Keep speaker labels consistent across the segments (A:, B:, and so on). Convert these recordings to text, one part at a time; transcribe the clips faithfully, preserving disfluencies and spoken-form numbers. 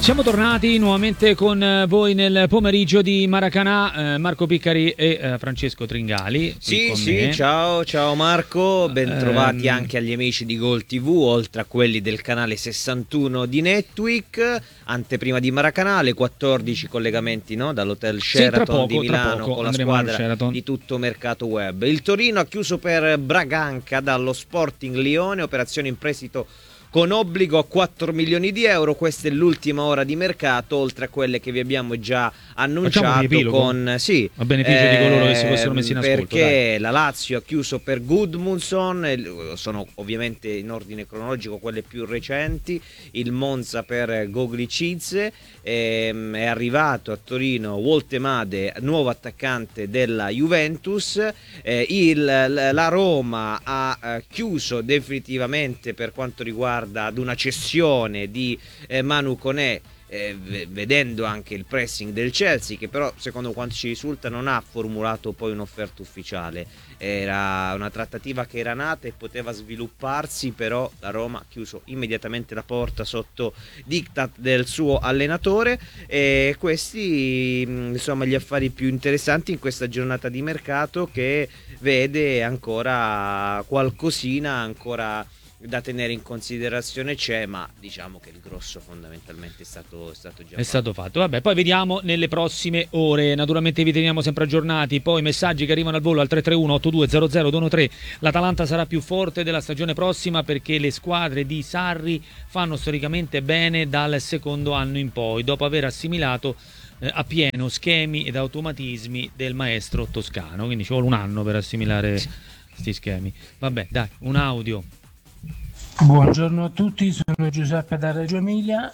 A: Siamo tornati nuovamente con voi nel pomeriggio di Maracanã, eh, Marco Piccari e eh, Francesco Tringali.
B: Sì, sì, me. ciao, ciao Marco, bentrovati um... anche agli amici di Gol tivù, oltre a quelli del canale sessantuno di Netweek. Anteprima di Maracanã, alle quattordici collegamenti, no? Dall'hotel Sheraton sì, poco, di Milano con la squadra di Tutto Mercato Web. Il Torino ha chiuso per Braganca dallo Sporting Lione, operazione in prestito con obbligo a quattro milioni di euro. Questa è l'ultima ora di mercato, oltre a quelle che vi abbiamo già annunciato con sì,
A: a beneficio eh, di coloro che si fossero messi in ascolto,
B: perché
A: dai.
B: La Lazio ha chiuso per Gudmundsson, sono ovviamente in ordine cronologico quelle più recenti, il Monza per Gogličić, ehm, è arrivato a Torino Woltemade, nuovo attaccante della Juventus, eh, il, la Roma ha eh, chiuso definitivamente per quanto riguarda ad una cessione di eh, Manu Koné, eh, vedendo anche il pressing del Chelsea, che però secondo quanto ci risulta non ha formulato poi un'offerta ufficiale. Era una trattativa che era nata e poteva svilupparsi, però la Roma ha chiuso immediatamente la porta sotto diktat del suo allenatore, e questi insomma gli affari più interessanti in questa giornata di mercato, che vede ancora qualcosina ancora da tenere in considerazione, c'è, ma diciamo che il grosso fondamentalmente è stato, è stato già
A: è fatto. stato fatto. Vabbè, poi vediamo nelle prossime ore, naturalmente vi teniamo sempre aggiornati, poi messaggi che arrivano al volo al tre tre uno otto due zero zero due uno tre. L'Atalanta sarà più forte della stagione prossima perché le squadre di Sarri fanno storicamente bene dal secondo anno in poi, dopo aver assimilato eh, a pieno schemi ed automatismi del maestro toscano, quindi ci vuole un anno per assimilare questi schemi. Vabbè, dai, un audio.
C: Buongiorno a tutti, sono Giuseppe da Reggio Emilia.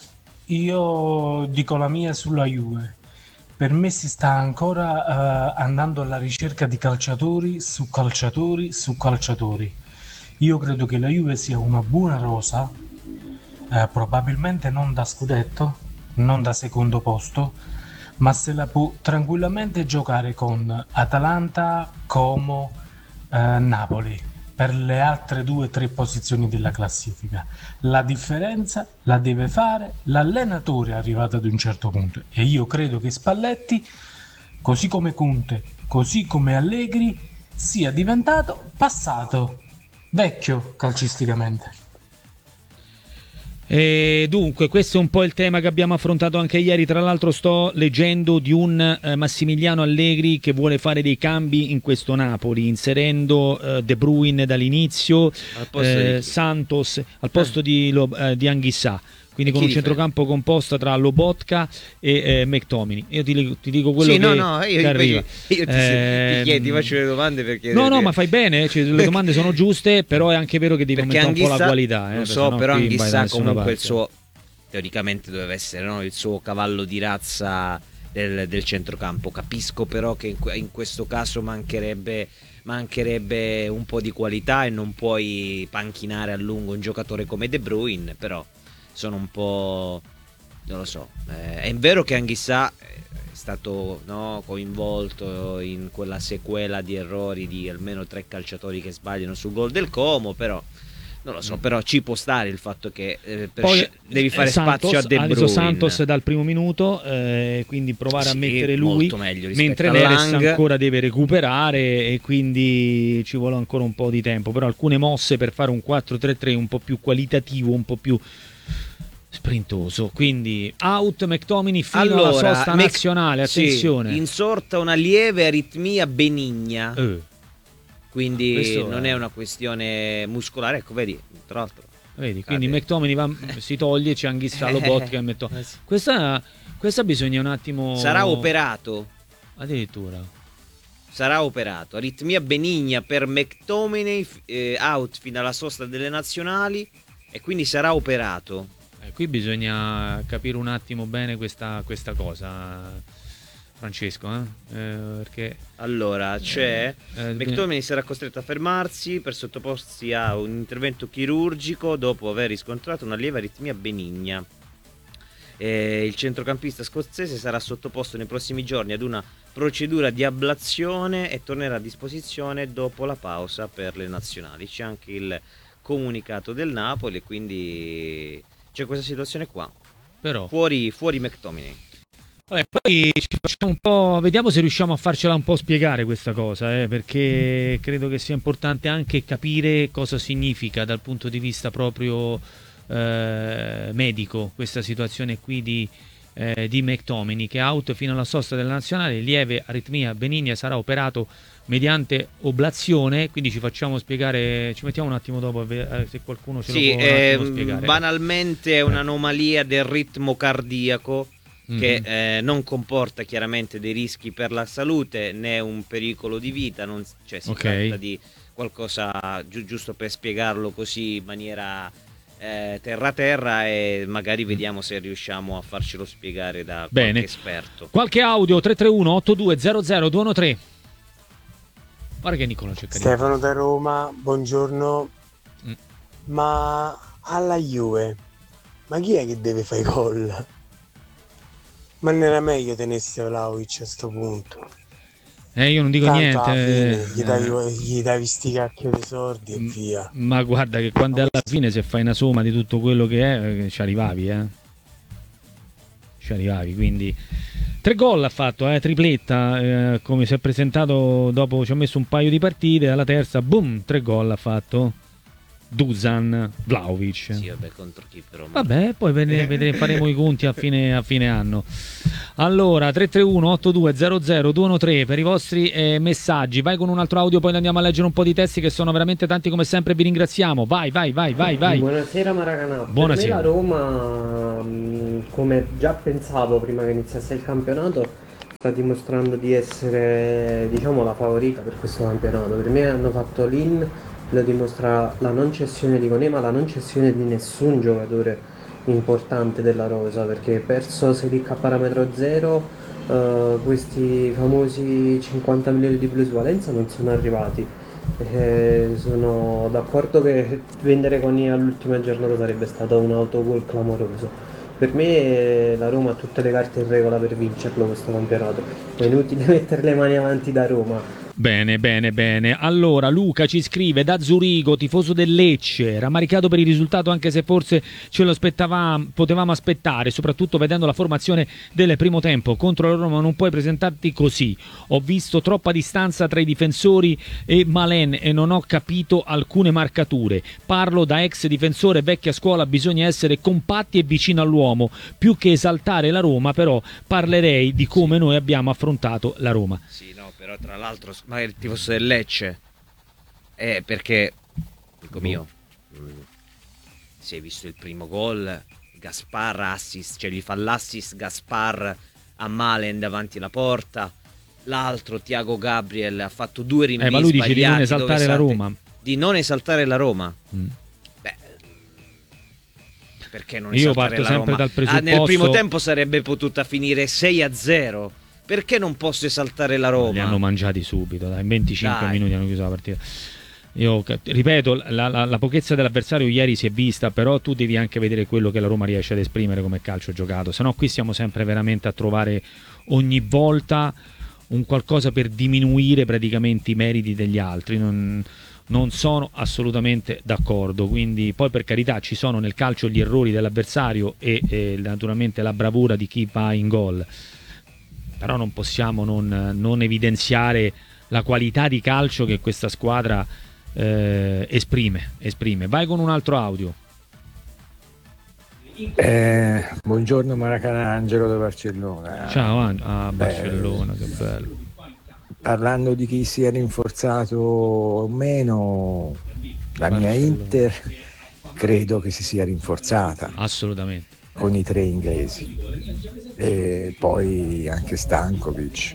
C: Io dico la mia sulla Juve. Per me si sta ancora uh, andando alla ricerca di calciatori su calciatori su calciatori. Io credo che la Juve sia una buona rosa, uh, probabilmente non da scudetto, non da secondo posto, ma se la può tranquillamente giocare con Atalanta, Como, uh, Napoli, per le altre due o tre posizioni della classifica. La differenza la deve fare l'allenatore arrivato ad un certo punto, e io credo che Spalletti, così come Conte, così come Allegri, sia diventato passato, vecchio calcisticamente.
A: E dunque questo è un po' il tema che abbiamo affrontato anche ieri. Tra l'altro sto leggendo di un eh, Massimiliano Allegri che vuole fare dei cambi in questo Napoli, inserendo eh, De Bruyne dall'inizio, eh, Santos al posto eh. di, eh, di Anghissà, quindi con un centrocampo composto tra Lobotka e eh, McTominay. Io ti, ti dico quello sì, che,
B: no, no, io,
A: che arriva.
B: Io, io ti, eh, ti, chiedi, ti faccio le domande perché...
A: No, no, ma fai bene, cioè, le domande sono giuste, però è anche vero che devi perché aumentare un po' la qualità. Eh,
B: lo so, però Anghissà comunque il suo... teoricamente doveva essere, no, il suo cavallo di razza del, del centrocampo. Capisco però che in, in questo caso mancherebbe... mancherebbe un po' di qualità e non puoi panchinare a lungo un giocatore come De Bruyne, però sono un po', non lo so, eh, è vero che Anghissà è stato, no, coinvolto in quella sequela di errori di almeno tre calciatori che sbagliano sul gol del Como, però non lo so, però ci può stare il fatto che eh, per
A: poi
B: devi fare
A: Santos,
B: spazio a De Bruyne.
A: Santos dal primo minuto, eh, quindi provare sì, a mettere lui,
B: meglio
A: mentre Neres ancora deve recuperare e quindi ci vuole ancora un po' di tempo, però alcune mosse per fare un quattro tre tre un po' più qualitativo, un po' più sprintoso. Quindi out McTominay fino
B: allora,
A: alla sosta
B: Mc...
A: nazionale, attenzione.
B: Sì, insorta una lieve aritmia benigna.
A: Eh.
B: Quindi
A: Questo
B: non
A: è...
B: è una questione muscolare, ecco, vedi, tra l'altro.
A: Vedi, quindi McTominay va, si toglie, c'è Anghissà, Lobotka e McTominay. Questa, questa bisogna un attimo...
B: Sarà operato.
A: Addirittura.
B: Sarà operato. Aritmia benigna per McTominay, eh, out fino alla sosta delle nazionali, e quindi sarà operato.
A: Eh, qui bisogna capire un attimo bene questa, questa cosa, Francesco, eh? Eh, perché
B: allora c'è
A: eh,
B: McTominay sarà costretto a fermarsi per sottoporsi a un intervento chirurgico dopo aver riscontrato una lieve aritmia benigna. Eh, il centrocampista scozzese sarà sottoposto nei prossimi giorni ad una procedura di ablazione e tornerà a disposizione dopo la pausa per le nazionali. C'è anche il comunicato del Napoli, quindi c'è questa situazione qua.
A: però.
B: Fuori, fuori McTominay.
A: Vabbè, poi ci facciamo un po', vediamo se riusciamo a farcela un po' spiegare questa cosa, eh, perché credo che sia importante anche capire cosa significa dal punto di vista proprio eh, medico questa situazione qui di, eh, di McTominay, che è out fino alla sosta della nazionale, lieve aritmia benigna, sarà operato mediante oblazione, quindi ci facciamo spiegare, ci mettiamo un attimo dopo eh, se qualcuno ce
B: sì,
A: lo può un attimo
B: eh,
A: spiegare.
B: Banalmente è un'anomalia del ritmo cardiaco che eh, non comporta chiaramente dei rischi per la salute né un pericolo di vita, non, cioè si
A: Okay.
B: tratta di qualcosa gi- giusto per spiegarlo così in maniera eh, terra terra, e magari vediamo se riusciamo a farcelo spiegare da
A: Bene.
B: qualche esperto.
A: Qualche audio tre tre uno otto due zero zero due uno tre. Guarda che Nicola c'è carino.
D: Stefano da Roma, buongiorno.
A: Mm.
D: Ma alla Juve, ma chi è che deve fare i gol? Ma non era meglio tenersi Vlahovic a sto punto?
A: Eh, io non dico
D: Tanto
A: niente.
D: alla fine
A: eh,
D: gli dai, gli dai sti cacchio dei sordi e
A: Mm.
D: via.
A: Ma guarda che quando è alla fine, se fai una somma di tutto quello che è, eh, ci arrivavi, eh. Ci arrivavi, quindi tre gol ha fatto, eh, tripletta, eh, come si è presentato dopo, ci ha messo un paio di partite, alla terza, boom, tre gol ha fatto Dusan Vlahovic.
B: Sì, vabbè, contro chi però?
A: Vabbè, poi vedremo, vedremo, faremo i conti a fine, a fine anno. Allora, tre tre uno otto due zero zero due uno tre per i vostri eh, messaggi. Vai con un altro audio, poi andiamo a leggere un po' di testi che sono veramente tanti come sempre. Vi ringraziamo. Vai, vai, vai, vai, vai.
E: Buonasera Maracanã.
A: Buonasera.
E: Per me la Roma, mh, come già pensavo prima che iniziasse il campionato, sta dimostrando di essere, diciamo, la favorita per questo campionato. Per me hanno fatto l'in, lo dimostra la non cessione di Koné, ma la non cessione di nessun giocatore importante della rosa, perché perso Selic a parametro zero, eh, questi famosi cinquanta milioni di plusvalenza non sono arrivati. Eh, sono d'accordo che vendere Koné all'ultima giornata sarebbe stato un autogol clamoroso. Per me eh, la Roma ha tutte le carte in regola per vincerlo questo campionato. È inutile mettere le mani avanti da Roma.
A: Bene, bene, bene. Allora, Luca ci scrive da Zurigo, tifoso del Lecce, rammaricato per il risultato anche se forse ce lo aspettavamo, potevamo aspettare, soprattutto vedendo la formazione del primo tempo. Contro la Roma non puoi presentarti così. Ho visto troppa distanza tra i difensori e Malen e non ho capito alcune marcature. Parlo da ex difensore vecchia scuola, bisogna essere compatti e vicino all'uomo. Più che esaltare la Roma, però, parlerei di come noi abbiamo affrontato la Roma.
B: Sì, no, però tra l'altro magari il tifoso del Lecce è perché, amico mio, mh, si è visto il primo gol, Gaspar assist, cioè gli fa l'assist Gaspar a Malen davanti alla porta, l'altro Thiago Gabriel ha fatto due rinvii
A: Eh, ma lui dice di non
B: sbagliati dove
A: esaltare la
B: salti-
A: Roma.
B: di non esaltare la Roma.
A: Mm.
B: Beh, perché non
A: Io
B: esaltare
A: parto
B: la
A: sempre
B: Roma?
A: dal
B: Ah,
A: presupposto.
B: nel primo tempo sarebbe potuta finire sei a zero. Perché non posso esaltare la Roma?
A: Li hanno mangiati subito, dai, in venticinque
B: Dai.
A: minuti hanno chiuso la partita. Io ca- ripeto, la, la, la pochezza dell'avversario ieri si è vista, però tu devi anche vedere quello che la Roma riesce ad esprimere come calcio giocato, se no qui siamo sempre veramente a trovare ogni volta un qualcosa per diminuire praticamente i meriti degli altri. Non, non sono assolutamente d'accordo, quindi poi per carità ci sono nel calcio gli errori dell'avversario e, e naturalmente la bravura di chi va in gol, però non possiamo non, non evidenziare la qualità di calcio che questa squadra eh, esprime, esprime. Vai con un altro audio.
F: Eh, buongiorno Maracanã, Angelo da Barcellona.
A: Ciao An- a
F: Beh,
A: Barcellona, che bello.
F: Parlando di chi sia rinforzato o meno, la mia
A: Barcellona.
F: Inter credo che si sia rinforzata
A: Assolutamente.
F: con i tre inglesi e poi anche Stankovic,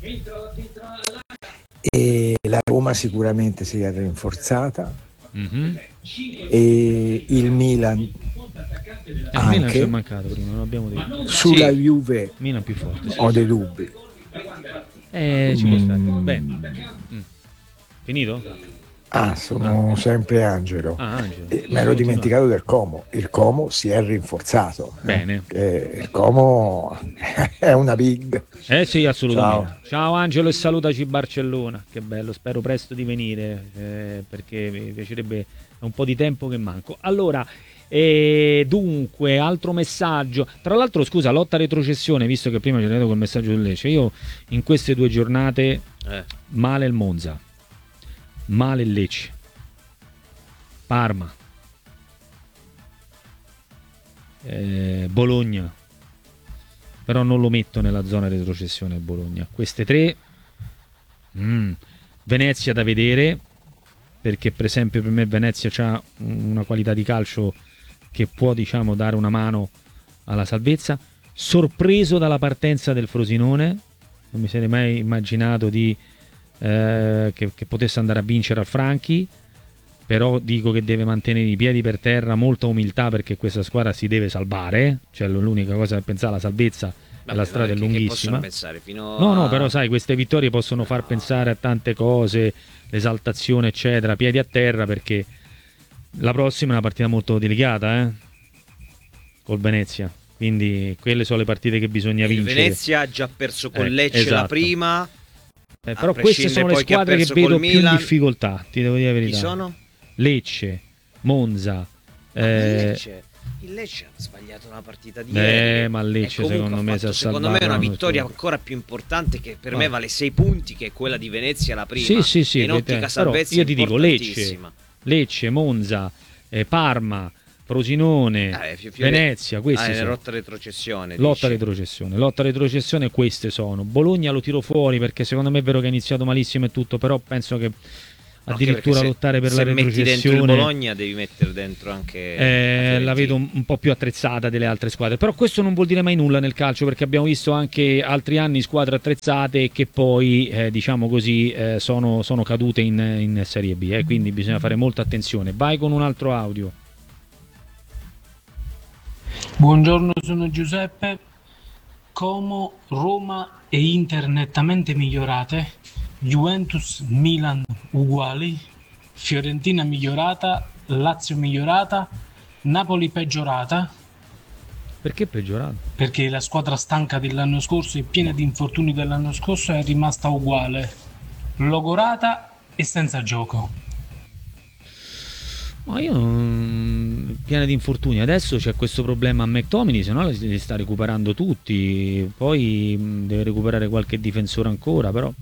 F: e la Roma sicuramente si è rinforzata
A: Mhm.
F: e il Milan
A: Eh, il Milan ci
F: anche.
A: è mancato prima, non abbiamo detto.
F: Sulla
B: Sì.
F: Juve
A: Milan più forte. Sì.
F: ho dei dubbi.
A: Eh, ci può stare.
F: Mm.
A: Bene. Mm. Finito?
F: Ah, sono sempre Angelo.
A: Ah, Angelo.
F: Eh, mi ero dimenticato del Como. Il Como si è rinforzato. eh.
A: Bene.
F: Eh, il Como è una big.
A: Eh sì, assolutamente. Ciao,
F: Ciao.
A: Angelo e salutaci Barcellona. Che bello, spero presto di venire eh, perché mi piacerebbe, è un po' di tempo che manco. Allora, E dunque, altro messaggio. Tra l'altro, scusa, lotta retrocessione, visto che prima ci venuto col messaggio del Lecce. Io in queste due giornate
B: Eh.
A: male il Monza, male il Lecce, Parma, eh, Bologna. Però non lo metto nella zona retrocessione Bologna. Queste tre, mm. Venezia da vedere, perché per esempio per me Venezia ha una qualità di calcio che può, diciamo, dare una mano alla salvezza. Sorpreso dalla partenza del Frosinone, non mi sarei mai immaginato di, eh, che, che potesse andare a vincere al Franchi, però dico che deve mantenere i piedi per terra, molta umiltà, perché questa squadra si deve salvare, cioè l'unica cosa da pensare alla salvezza.
B: Vabbè,
A: la strada è lunghissima.
B: Fino
A: no, no,
B: a...
A: però sai, queste vittorie possono far pensare a tante cose, l'esaltazione, eccetera, piedi a terra, perché la prossima è una partita molto delicata, eh? Col Venezia. Quindi quelle sono le partite che bisogna
B: il
A: vincere.
B: Venezia ha già perso con
A: Eh,
B: Lecce
A: esatto.
B: la prima.
A: Eh, però queste sono le squadre che, che vedo più in difficoltà, ti devo dire la verità.
B: Chi sono?
A: Lecce, Monza. Eh...
B: Lecce. Il Lecce ha sbagliato una partita di
A: eh,
B: ieri.
A: ma Lecce secondo me
B: fatto,
A: si
B: secondo me è una vittoria ancora più importante, che per ah. me vale sei punti, che è quella di Venezia la prima.
A: Sì, sì, sì,
B: in ottica salvezza
A: io ti dico Lecce, Lecce, Monza, eh, Parma, Frosinone, eh, Venezia, queste
B: ah,
A: sono.
B: Lotta retrocessione.
A: Lotta retrocessione, lotta retrocessione, queste sono. Bologna lo tiro fuori perché secondo me è vero che ha iniziato malissimo e tutto, però penso che addirittura
B: se,
A: lottare per la retrocessione,
B: se metti dentro il Bologna devi mettere dentro anche
A: eh, la, la vedo un, un po' più attrezzata delle altre squadre, però questo non vuol dire mai nulla nel calcio, perché abbiamo visto anche altri anni squadre attrezzate che poi eh, diciamo così eh, sono, sono cadute in, in Serie B, eh, quindi bisogna fare molta attenzione. Vai con un altro audio.
C: Buongiorno, sono Giuseppe. Como, Roma e Inter nettamente migliorate, Juventus, Milan uguali, Fiorentina migliorata, Lazio migliorata, Napoli peggiorata.
A: Perché peggiorata?
C: Perché la squadra stanca dell'anno scorso e piena di infortuni dell'anno scorso è rimasta uguale, logorata e senza gioco.
A: Ma io non... piena di infortuni. Adesso c'è questo problema a McTominay, se no li sta recuperando tutti. Poi deve recuperare qualche difensore ancora, però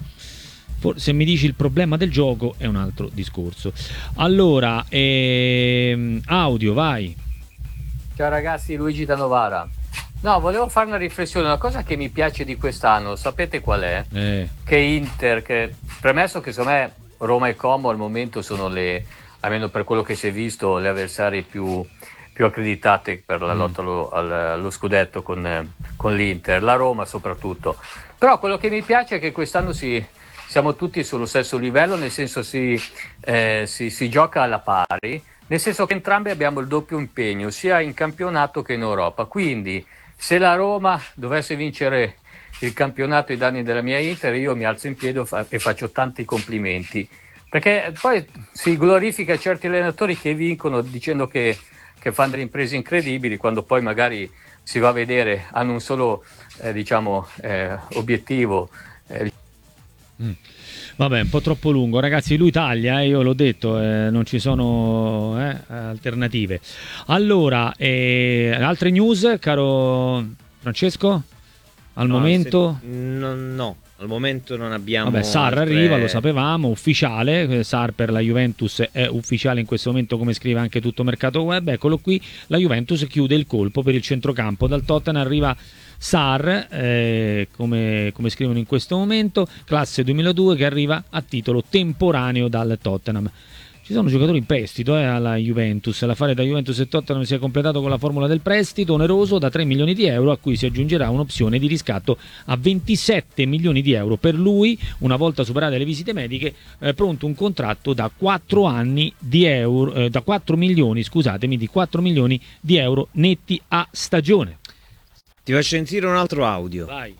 A: se mi dici il problema del gioco è un altro discorso. Allora, ehm, audio, vai.
G: Ciao ragazzi, Luigi da Novara. No, volevo fare una riflessione. Una cosa che mi piace di quest'anno, sapete qual è?
A: Eh.
G: Che Inter, che premesso che secondo me Roma e Como al momento sono le, almeno per quello che si è visto, le avversarie più, più accreditate per la lotta allo, allo scudetto con, con l'Inter, la Roma soprattutto. Però quello che mi piace è che quest'anno si, siamo tutti sullo stesso livello, nel senso si, eh, si, si gioca alla pari, nel senso che entrambi abbiamo il doppio impegno, sia in campionato che in Europa. Quindi se la Roma dovesse vincere il campionato ai danni della mia Inter, io mi alzo in piedi e faccio tanti complimenti. Perché poi si glorifica certi allenatori che vincono dicendo che, che fanno delle imprese incredibili, quando poi magari si va a vedere hanno un solo eh, diciamo eh, obiettivo. Eh.
A: Mm. Vabbè, un po' troppo lungo, ragazzi. Lui taglia, eh, io l'ho detto, eh, non ci sono eh, alternative. Allora, eh, altre news, caro Francesco? Al
B: no,
A: momento?
B: Se, no, no. Al momento non abbiamo.
A: Vabbè, Sarr
B: altre...
A: arriva, lo sapevamo, ufficiale. Sarr per la Juventus è ufficiale in questo momento, come scrive anche tutto Mercato Web. Eccolo qui, la Juventus chiude il colpo per il centrocampo. Dal Tottenham arriva Sarr, eh, come, come scrivono in questo momento, classe duemiladue, che arriva a titolo temporaneo dal Tottenham. Ci sono giocatori in prestito eh, alla Juventus. L'affare da Juventus e Tottenham si è completato con la formula del prestito oneroso da tre milioni di euro, a cui si aggiungerà un'opzione di riscatto a ventisette milioni di euro per lui, una volta superate le visite mediche. Eh, pronto un contratto da quattro anni di euro, eh, da quattro milioni, scusatemi, di quattro milioni di euro netti a stagione.
B: Ti faccio sentire un altro audio.
A: Vai.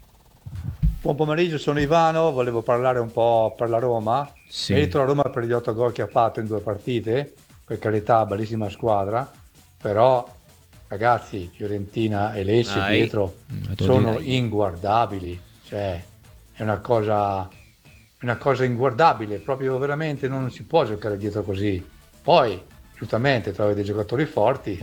H: Buon pomeriggio, sono Ivano, volevo parlare un po' per la Roma.
A: Sì.
H: Merito la Roma per gli otto gol che ha fatto in due partite, per carità, bellissima squadra, però ragazzi, Fiorentina e Lecce
B: Dai.
H: dietro sono inguardabili, cioè è una cosa, una cosa inguardabile, proprio veramente non si può giocare dietro così. Poi, giustamente, trovi dei giocatori forti, eh,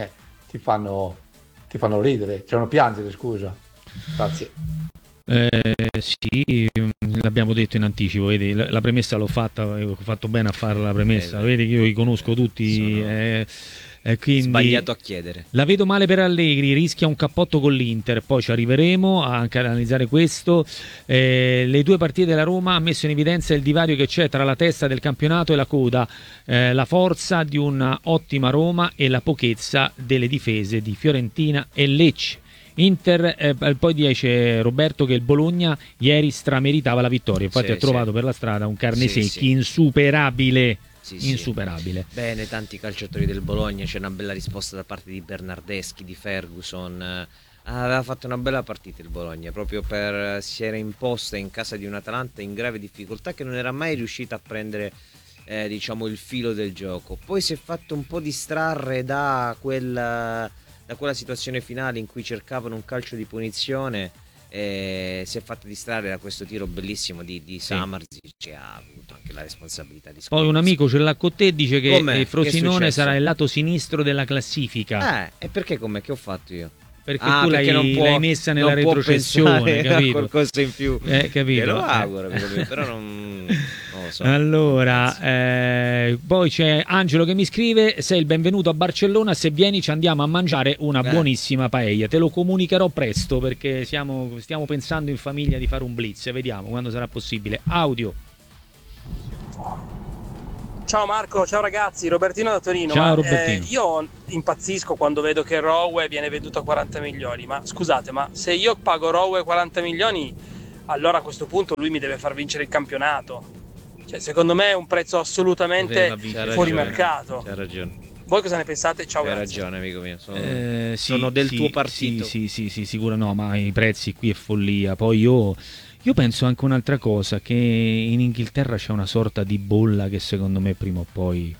H: ti fanno, ti fanno ridere, ti fanno piangere, scusa. Grazie.
A: Eh, sì, l'abbiamo detto in anticipo, vedi, la, la premessa l'ho fatta, ho fatto bene a fare la premessa,
B: Eh,
A: vedi che io li conosco tutti,
B: sono
A: eh, eh, quindi
B: sbagliato a chiedere.
A: la vedo male per Allegri, rischia un cappotto con l'Inter, poi ci arriveremo a anche ad analizzare questo. Eh, le due partite della Roma ha messo in evidenza il divario che c'è tra la testa del campionato e la coda, eh, la forza di una ottima Roma e la pochezza delle difese di Fiorentina e Lecce. Inter, eh, poi dice Roberto che il Bologna ieri strameritava la vittoria, infatti
B: Sì,
A: ha trovato
B: sì.
A: per la strada un carne
B: Sì,
A: secchi
B: sì.
A: insuperabile,
B: Sì, sì.
A: insuperabile.
B: Bene, tanti calciatori del Bologna, c'è una bella risposta da parte di Bernardeschi, di Ferguson. Eh, aveva fatto una bella partita il Bologna, proprio per si era imposta in casa di un Atalanta in grave difficoltà che non era mai riuscita a prendere eh, diciamo il filo del gioco. Poi si è fatto un po' distrarre da quella, da quella situazione finale in cui cercavano un calcio di punizione. Eh, si è fatto distrarre da questo tiro bellissimo di, di Samardzic, che ha avuto anche la responsabilità di
A: Poi un amico ce l'ha con te, dice che
B: Com'è?
A: il Frosinone
B: Che è successo?
A: sarà il lato sinistro della classifica,
B: Eh, e perché com'è che ho fatto io?
A: perché
B: Ah,
A: tu l'hai,
B: perché non può-
A: l'hai messa nella
B: non può
A: retrocessione,
B: pensare a
A: capito?
B: qualcosa in più.
A: Eh, capito?
B: Te lo
A: Eh.
B: auguro, amico mio, però non, non lo so.
A: Allora, eh, poi c'è Angelo che mi scrive: sei il benvenuto a Barcellona, se vieni ci andiamo a mangiare una
B: Eh.
A: buonissima paella, te lo comunicherò presto perché siamo, stiamo pensando in famiglia di fare un blitz, vediamo quando sarà possibile. Audio.
I: Ciao Marco, ciao ragazzi, Robertino da Torino.
A: Ciao,
I: Ma,
A: Robertino.
I: eh, io impazzisco quando vedo che Rowe viene venduto a quaranta milioni, ma scusate, ma se io pago Rowe quaranta milioni, allora a questo punto lui mi deve far vincere il campionato. Cioè, secondo me è un prezzo assolutamente
B: C'ha
I: fuori
B: ragione,
I: mercato.
B: C'ha ragione,
I: Voi cosa ne pensate? Ciao,
B: hai
I: grazie.
B: ragione, amico mio. Sono,
A: Eh, sì,
B: sono del
A: sì,
B: tuo partito.
A: Sì, sì, sì, sì, sicuro no, ma i prezzi qui è follia. Poi io, io penso anche un'altra cosa, che in Inghilterra c'è una sorta di bolla che secondo me prima o poi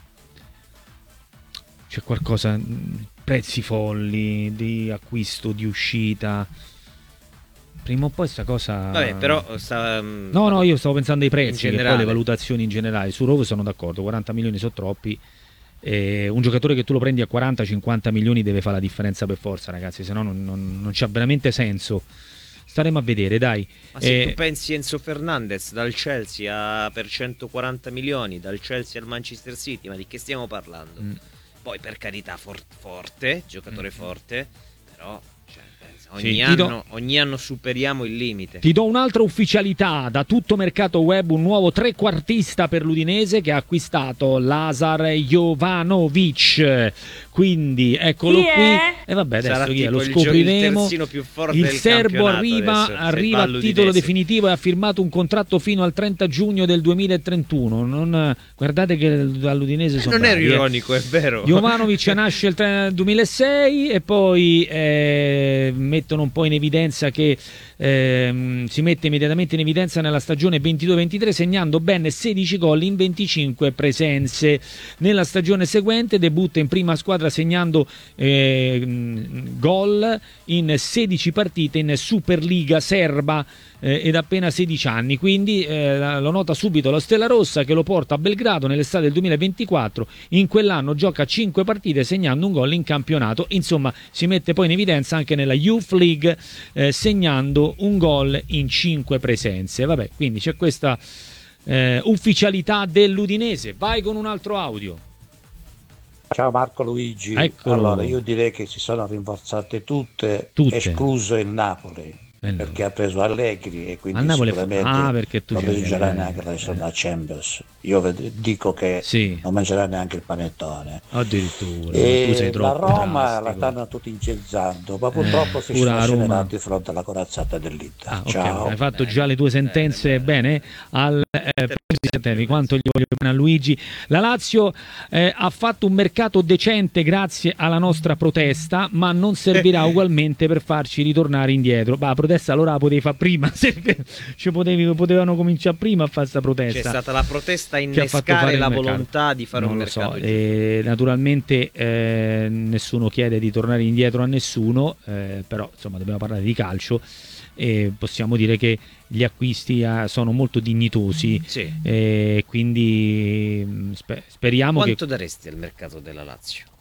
A: c'è qualcosa, mh, prezzi folli di acquisto, di uscita. Prima o poi sta cosa...
B: Vabbè, però sta,
A: No, no, io stavo pensando ai prezzi,
B: in
A: che poi
B: generale.
A: le valutazioni in generale. Su Rove sono d'accordo, quaranta milioni sono troppi. Eh, un giocatore che tu lo prendi a quaranta cinquanta milioni deve fare la differenza per forza, ragazzi, se no non, non, non c'ha veramente senso. Staremo a vedere, dai.
B: Ma se
A: Eh,
B: tu pensi Enzo Fernandez dal Chelsea a per centoquaranta milioni, dal Chelsea al Manchester City, ma di che stiamo parlando?
A: Mm.
B: Poi per carità for- forte, giocatore
A: Mm.
B: forte, però cioè, pensa,
A: Sì,
B: ogni,
A: ti
B: anno,
A: do-
B: ogni anno superiamo il limite.
A: Ti do un'altra ufficialità da tutto mercato web, un nuovo trequartista per l'Udinese che ha acquistato Lazar Jovanovic. Quindi eccolo
J: Chi
A: qui.
J: è?
A: E vabbè,
B: Sarà
A: adesso chi è?
B: tipo
A: Lo
B: il gio- il
A: scopriremo.
B: terzino più forte
A: Il
B: del
A: serbo
B: campionato
A: arriva,
B: adesso, se
A: arriva
B: va
A: a
B: all'Udinese.
A: titolo definitivo e ha firmato un contratto fino al trenta giugno del duemilatrentuno. Non, guardate che all'Udinese sono
B: Non ero
A: bravi, eh.
B: ironico, è vero.
A: Jovanovic nasce il tre- duemilasei e poi eh, mettono un po' in evidenza che ehm, si mette immediatamente in evidenza nella stagione ventidue ventitré segnando ben sedici gol in venticinque presenze. Nella stagione seguente debutta in prima squadra segnando eh, gol in sedici partite in Superliga serba eh, ed appena sedici anni, quindi eh, lo nota subito la Stella Rossa che lo porta a Belgrado nell'estate del duemilaventiquattro. In quell'anno gioca cinque partite segnando un gol in campionato, insomma si mette poi in evidenza anche nella Youth League eh, segnando un gol in cinque presenze. Vabbè, quindi c'è questa eh, ufficialità dell'Udinese. Vai con un altro audio.
K: Ciao Marco Luigi.
A: Eccolo.
K: Allora io direi che si sono rinforzate tutte,
A: Tutte.
K: escluso il Napoli,
A: Eh no.
K: perché ha preso Allegri e quindi
A: Al Napoli-
K: sicuramente
A: ah, perché tu
K: non
A: ci
K: vincerà
A: sei-
K: neanche la National Champions. Io ved- dico che
A: Sì,
K: non mangerà neanche il panettone.
A: addirittura. tu
K: E
A: sei
K: la
A: troppo
K: Roma la
A: drastico.
K: stanno tutti incendizzando, ma purtroppo si
A: pure
K: sta
A: la Roma.
K: scenerando di fronte alla corazzata dell'Inter.
A: Ah, ok,
K: Ciao.
A: hai fatto già le tue sentenze bene, al eh, di quanto gli voglio bene a Luigi. La Lazio eh, ha fatto un mercato decente grazie alla nostra protesta, ma non servirà ugualmente per farci ritornare indietro. Bah, la protesta allora la potevi fare prima, se ci potevi, potevano cominciare prima a fare questa protesta.
B: C'è stata la protesta a
A: che ha fatto
B: innescare
A: fare il
B: la
A: mercato.
B: volontà di fare
A: Non
B: un
A: lo
B: mercato.
A: so,
B: giusto.
A: e naturalmente eh, nessuno chiede di tornare indietro a nessuno, eh, però insomma dobbiamo parlare di calcio e possiamo dire che gli acquisti eh, sono molto dignitosi,
B: Sì.
A: e quindi mh, spe- speriamo
B: Quanto
A: che
B: daresti al mercato della Lazio?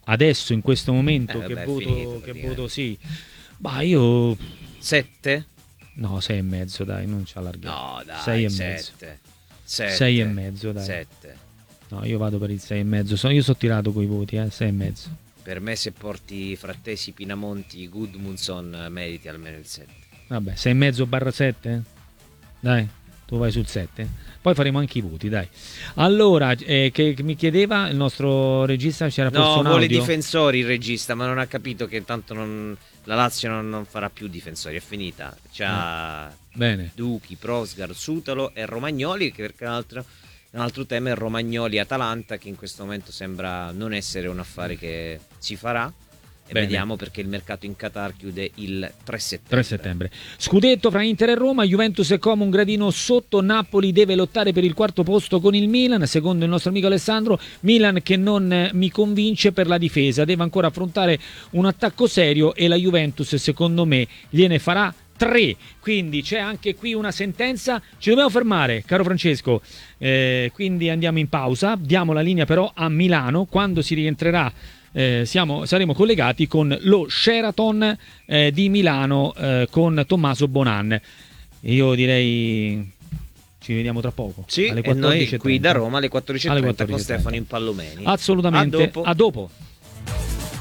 A: adesso in questo momento
B: Eh,
A: che
B: vabbè,
A: voto,
B: finito,
A: che voto sì. Bah, io
B: sette?
A: No, sei e mezzo, dai, non ci allarghiamo.
B: No, dai,
A: sei e mezzo.
B: sette. Sette.
A: Sei e mezzo, dai.
B: sette.
A: No, io vado per il sei e mezzo. So, io sono tirato coi voti, eh, sei e mezzo.
B: Per me se porti Frattesi, Pinamonti, Gudmundsson meriti almeno il sette.
A: Vabbè, sei e mezzo barra sette? Dai, tu vai sul sette. Poi faremo anche i voti, dai. Allora, eh, che, che mi chiedeva il nostro regista, c'era forse
B: No,
A: un
B: vuole
A: audio?
B: difensori il regista, ma non ha capito che tanto non, la Lazio non, non farà più difensori, è finita. C'ha
A: Bene.
B: Duchi, Prosgar, Sutalo e Romagnoli, che perché un altro, un altro tema è Romagnoli-Atalanta, che in questo momento sembra non essere un affare che si farà. E
A: Bene.
B: vediamo, perché il mercato in Qatar chiude il tre settembre.
A: tre settembre. Scudetto fra Inter e Roma, Juventus è come un gradino sotto, Napoli deve lottare per il quarto posto con il Milan, secondo il nostro amico Alessandro. Milan che non eh, mi convince per la difesa, deve ancora affrontare un attacco serio e la Juventus secondo me gliene farà tre, quindi c'è anche qui una sentenza. Ci dobbiamo fermare, caro Francesco, eh, quindi andiamo in pausa, diamo la linea però a Milano. Quando si rientrerà Eh, siamo, saremo collegati con lo Sheraton eh, di Milano eh, con Tommaso Bonan. Io direi ci vediamo tra poco.
B: Sì,
A: alle
B: e noi
A: quattordici e
B: qui da
A: trenta.
B: Roma alle quattordici e
A: Alle
B: trenta con
A: quattordici e trenta.
B: Stefano Impallomeni.
A: Assolutamente.
B: A dopo.
A: A dopo.